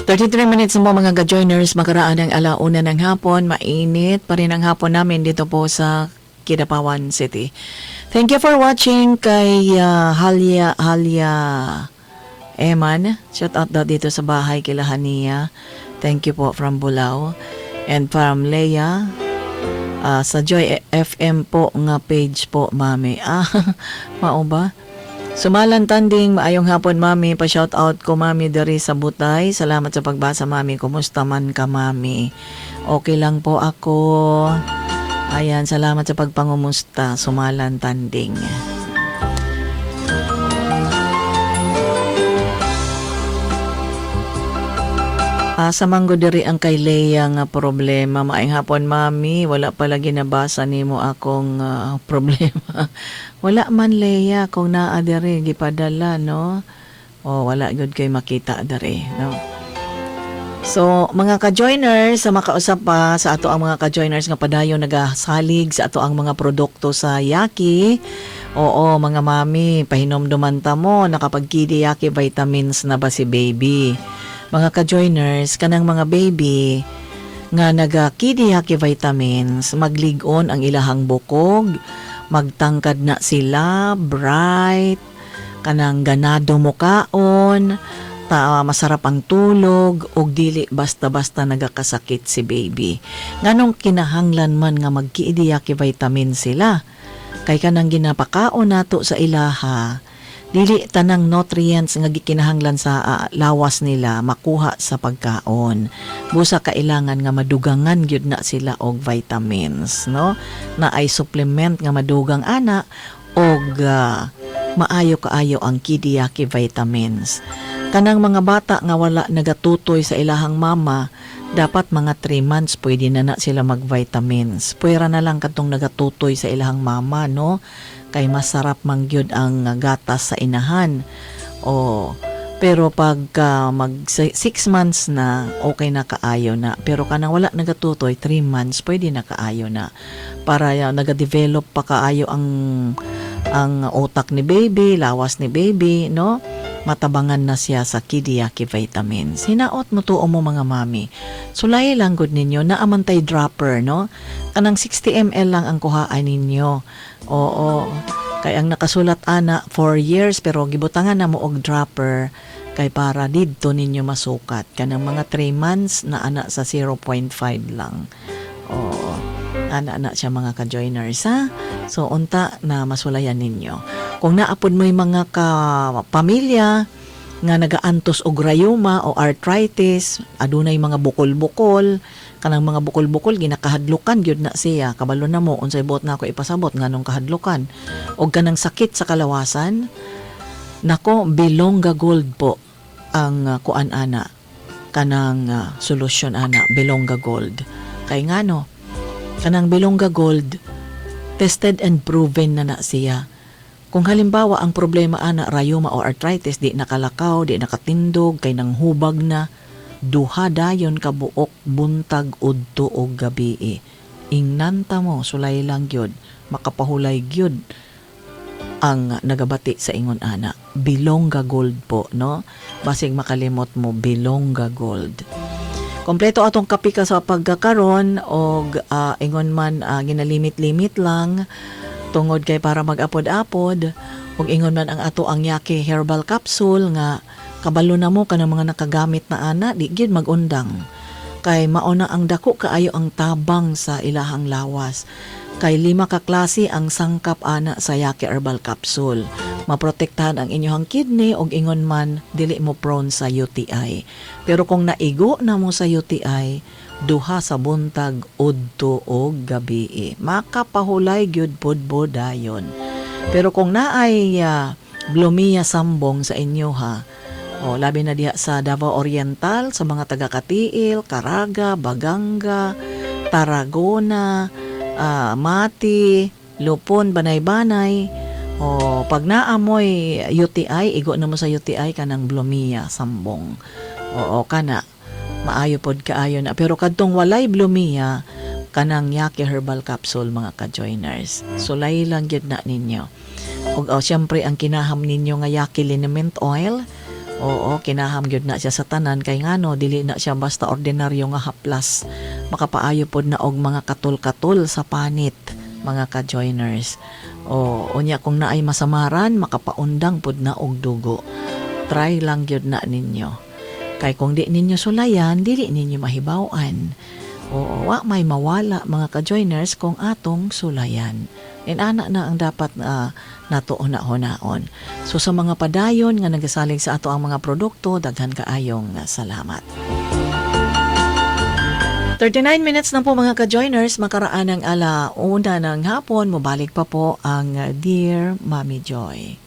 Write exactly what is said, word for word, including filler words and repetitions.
thirty-three minutes mo mga ka-joiners, makaraan ng alauna ng hapon, mainit pa rin ang hapon namin dito po sa Kidapawan City. Thank you for watching kay uh, Halia Halia Eman. Shout out daw dito sa bahay kila Hania. Thank you po from Bulao. And from Leia, uh, sa Joy F M po nga page po, mami. Ah, mao ba? Sumalan tanding, maayong hapon mami, pa-shout out ko mami dari sa Butay. Salamat sa pagbasa mami, kumusta man ka mami? Okay lang po ako. Ayan, salamat sa pagpangumusta. Sumalan tanding. Ah, sa manggo diri ang kay Leia nga problema. Maayong hapon mami, wala pala ginabasa nimo akong uh, problema. Wala man Leia kung naa diri gipadala no. O wala gud kay makita diri no. So mga ka-joiners, sa makausap pa sa ato ang mga ka-joiners nga padayon nagasalig sa ato ang mga produkto sa Yaki. Oo mga mami, pahinomduman ta mo nakapagkidi Yaki vitamins na ba si baby. Mga ka-joiners, kanang mga baby nga naga-kidi Yaki vitamins, magligon ang ilahang bukog, magtangkad na sila, bright, kanang ganado mo kaon, ta, masarap ang tulog, og dili basta-basta nagakasakit si baby. Nganong kinahanglan man nga magkidi Yaki vitamins sila, kay kanang ginapakaon nato sa ilaha, dili tanang nutrients nga gikinahanglan sa uh, lawas nila makuha sa pagkaon. Busa kailangan nga madugangan gyud na sila og vitamins, no? Na ay supplement nga madugang ana og uh, maayo kaayo ang Kidi Yaki vitamins. Kanang mga bata nga wala nagatutoy sa ilahang mama, dapat mga three months pwede na na sila mag-vitamins. Pwera na lang katong nagatutoy sa ilahang mama, no? Kay masarap mangyud ang gatas sa inahan. O pero pag uh, mag six months na okay na kaayo na. Pero kanang wala nagatutoy three months pwede na kaayo na. Para uh, nagadevelop pa kaayo ang ang utak ni baby, lawas ni baby, no? Matabangan na siya sa Kidi Yaki vitamins. Hinaot mo tuo mo mga mami. Sulay lang gud ninyo na amantay dropper, no? Kanang sixty milliliters lang ang kuhaan ninyo. Oo. Kay ang nakasulat ana four years pero gibutangan na mo og dropper kay para didto ninyo masukat. Kanang mga three months na ana sa zero point five lang. Oo. Ana-ana siya mga ka-joiners ha. So unta na masulayan ninyo. Kung naapod mo yung mga ka-pamilya nga nagaantos og rayuma o arthritis, adunay mga bukol-bukol, kanang mga bukol-bukol ginakahadlukan gyud na siya, kabalo na mo unsay buot na ako ipasabot nganong kahadlukan. Og kanang sakit sa kalawasan, nako Bilonga Gold po ang uh, kuan ana kanang uh, solusyon ana, Bilonga Gold. Kay ngano kanang Bilonga Gold tested and proven na na siya. Kung halimbawa ang problema ana rayuma o arthritis di nakalakaw, di nakatindog, kay nang hubag na, duha dayon ka buok buntag udto og gabi. Ingnanta mo sulay lang gyud, makapahulay gyud ang nagabati sa ingon ana. Bilonga Gold po, no? Basig makalimot mo Bilonga Gold. Kompleto atong kapi ka sa pagkakaron og uh, ingon man uh, ginalimit-limit lang tungod kay para mag-apod-apod ug ingon man ang ato ang Yaki herbal capsule nga kabalo na mo kanang mga nakagamit na ana di gyud magundang kay mauna ang dako kaayo ang tabang sa ilahang lawas. Kay lima ka klase ang sangkap ana sa Yaki herbal capsule. Maprotektahan ang inyong kidney og ingon man dili mo prone sa U T I. Pero kung naigo na mo sa U T I, duha sa buntag udto og gabi. Makapahulay gyud pod dayon. Pero kung naay uh, Blumia sambong sa inyo ha, o labi na diha sa Davao Oriental, sa mga taga-Katiil, Caraga, Baganga, Tarragona, uh, Mati, Lupon, Banay-Banay, o pag naamoy U T I, igo na mo sa U T I kanang Blumia sambong. Oo kana, maayo pod kaayo na. Pero kadtong walay Blumia, kanang Yaki herbal capsule mga ka-joiners. Sulay lang gyud na ninyo. Og oh, syempre ang kinaham ninyo nga Yaki liniment oil, Oo, kinaham gyud na siya sa tanan kay ngano dili na siya basta ordinaryo nga haplas. Makapaayo pod na og mga katul-katul sa panit, mga ka-joiners. O unya kung naay masamaran, makapaundang pod na og dugo. Try lang gyud na ninyo. Kay kung di ninyo sulayan, dili ninyo mahibaw-an. Oo, wa may mawala mga ka-joiners kung atong sulayan. Inana na ang dapat uh, nato una-hunaon. So sa mga padayon nga nagasalig sa ato ang mga produkto, daghan kaayong uh, salamat. thirty-nine minutes na po mga ka-joiners, makaraan ng ala una ng hapon, mabalik pa po ang uh, Dear Mommy Joy.